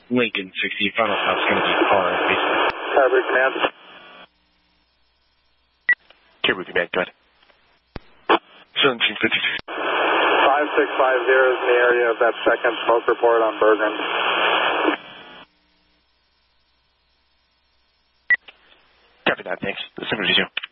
Lincoln 60, final stop's going to be car, basically. Caribou Command. Caribou Command, go ahead. 1752. 5650 is in the area of that second smoke report on Bergen. Copy that, thanks. 752.